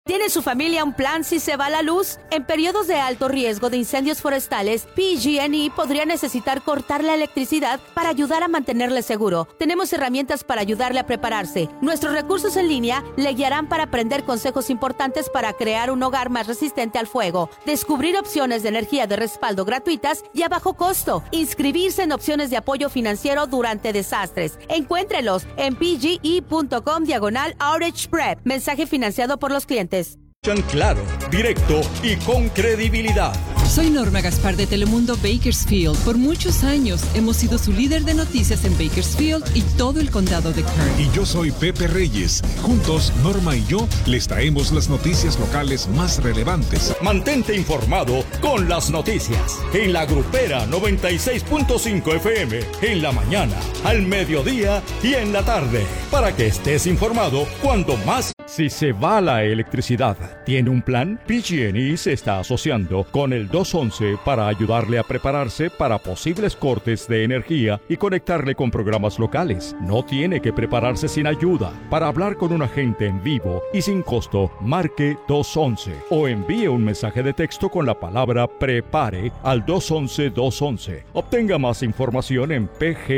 ¿Tiene su familia un plan si se va la luz? En periodos de alto riesgo de incendios forestales, PG&E podría necesitar cortar la electricidad para ayudar a mantenerle seguro. Tenemos herramientas para ayudarle a prepararse. Nuestros recursos en línea le guiarán para aprender consejos importantes para crear un hogar más resistente al fuego, descubrir opciones de energía de respaldo gratuitas y a bajo costo, inscribirse en opciones de apoyo financiero durante desastres. Encuéntrelos en pge.com/outage prep. Mensaje financiado por los clientes. Claro, directo y con credibilidad. Soy Norma Gaspar de Telemundo Bakersfield. Por muchos años hemos sido su líder de noticias en Bakersfield y todo el condado de Kern. Y yo soy Pepe Reyes. Juntos, Norma y yo les traemos las noticias locales más relevantes. Mantente informado con las noticias en La Grupera 96.5 FM, en la mañana, al mediodía y en la tarde, para que estés informado cuando más. Si se va la electricidad, ¿tiene un plan? PG&E se está asociando con el 211 para ayudarle a prepararse para posibles cortes de energía y conectarle con programas locales. No tiene que prepararse sin ayuda. Para hablar con un agente en vivo y sin costo, marque 211 o envíe un mensaje de texto con la palabra PREPARE al 211-211. Obtenga más información en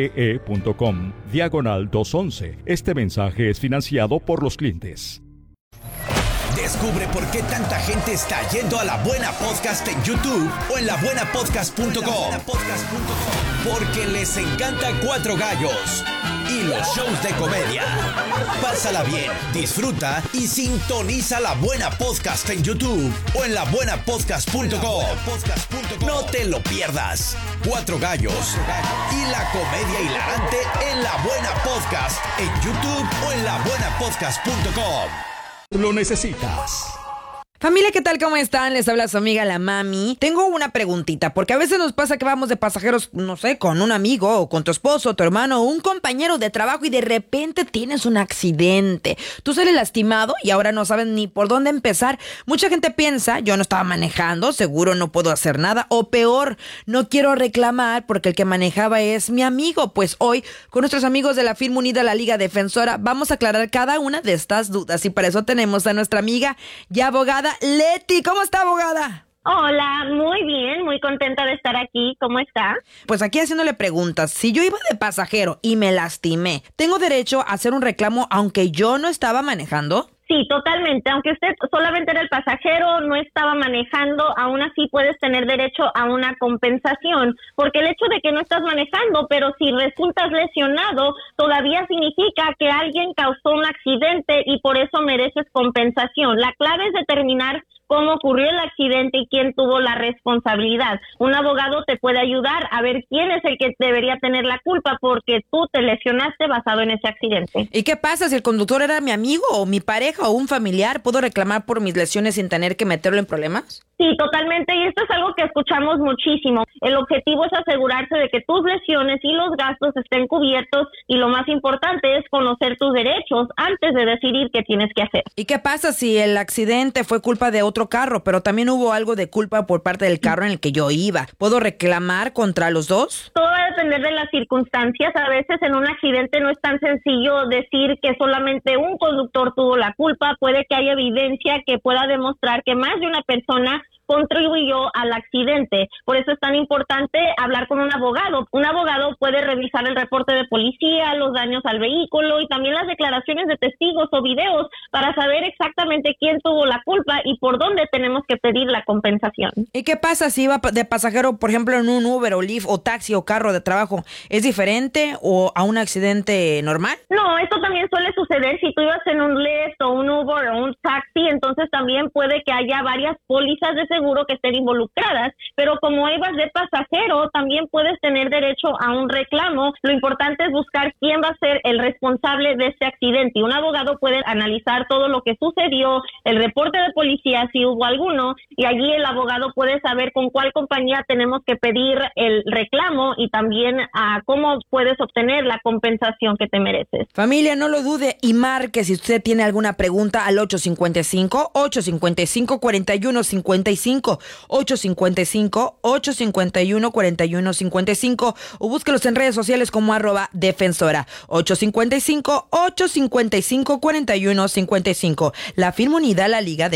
pge.com/211. Este mensaje es financiado por los clientes. Descubre por qué tanta gente está yendo a La Buena Podcast en YouTube o en labuenapodcast.com. Porque les encanta Cuatro Gallos y los shows de comedia. Pásala bien, disfruta y sintoniza La Buena Podcast en YouTube o en labuenapodcast.com. No te lo pierdas. Cuatro Gallos y la comedia hilarante en La Buena Podcast en YouTube o en labuenapodcast.com. Lo necesitas. Familia, ¿qué tal? ¿Cómo están? Les habla su amiga la Mami. Tengo una preguntita, porque a veces nos pasa que vamos de pasajeros, no sé, con un amigo o con tu esposo, tu hermano o un compañero de trabajo y de repente tienes un accidente. Tú sales lastimado y ahora no sabes ni por dónde empezar. Mucha gente piensa, yo no estaba manejando, seguro no puedo hacer nada, o peor, no quiero reclamar porque el que manejaba es mi amigo. Pues hoy, con nuestros amigos de la firma unida La Liga Defensora, vamos a aclarar cada una de estas dudas y para eso tenemos a nuestra amiga y abogada Leti. ¿Cómo está, abogada? Hola, muy bien, muy contenta de estar aquí. ¿Cómo está? Pues aquí haciéndole preguntas. Si yo iba de pasajero y me lastimé, ¿tengo derecho a hacer un reclamo aunque yo no estaba manejando? Sí, totalmente. Aunque usted solamente era el pasajero, no estaba manejando, aún así puedes tener derecho a una compensación, porque el hecho de que no estás manejando, pero si resultas lesionado, todavía significa que alguien causó un accidente y por eso mereces compensación. La clave es determinar cómo ocurrió el accidente y quién tuvo la responsabilidad. Un abogado te puede ayudar a ver quién es el que debería tener la culpa porque tú te lesionaste basado en ese accidente. ¿Y qué pasa si el conductor era mi amigo o mi pareja o un familiar? ¿Puedo reclamar por mis lesiones sin tener que meterlo en problemas? Sí, totalmente, y esto es algo que escuchamos muchísimo. El objetivo es asegurarse de que tus lesiones y los gastos estén cubiertos y lo más importante es conocer tus derechos antes de decidir qué tienes que hacer. ¿Y qué pasa si el accidente fue culpa de otro carro, pero también hubo algo de culpa por parte del carro en el que yo iba? ¿Puedo reclamar contra los dos? Todo va a depender de las circunstancias. A veces en un accidente no es tan sencillo decir que solamente un conductor tuvo la culpa. Puede que haya evidencia que pueda demostrar que más de una persona contribuyó al accidente. Por eso es tan importante hablar con un abogado. Un abogado puede revisar el reporte de policía, los daños al vehículo y también las declaraciones de testigos o videos para saber exactamente quién tuvo la culpa y por dónde tenemos que pedir la compensación. ¿Y qué pasa si iba de pasajero, por ejemplo, en un Uber o Lyft o taxi o carro de trabajo? ¿Es diferente o a un accidente normal? No, esto también suele suceder si tú ibas en un Lyft o un Uber o un taxi, entonces también puede que haya varias pólizas de seguro que estén involucradas, pero como ibas de pasajero, también puedes tener derecho a un reclamo. Lo importante es buscar quién va a ser el responsable de este accidente y un abogado puede analizar todo lo que sucedió, el reporte de policía si hubo alguno, y allí el abogado puede saber con cuál compañía tenemos que pedir el reclamo y también cómo puedes obtener la compensación que te mereces. Familia, no lo dude y marque si usted tiene alguna pregunta al 855-855-4155 855-851-4155 o búsquelos en redes sociales como @defensora 855-855-4155. La firma unida La Liga